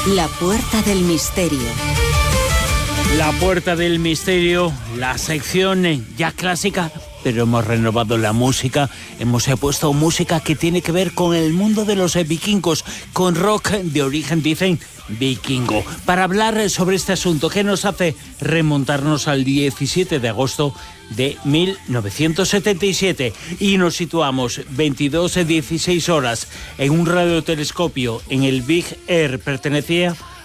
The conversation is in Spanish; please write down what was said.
La Puerta del Misterio. La Puerta del Misterio, la sección ya clásica, pero hemos renovado la música, hemos puesto música que tiene que ver con el mundo de los vikingos, con rock de origen, dicen, vikingo. Para hablar sobre este asunto, que nos hace remontarnos al 17 de agosto de 1977 y nos situamos 22:16 en un radiotelescopio en el Big Air, pertenecía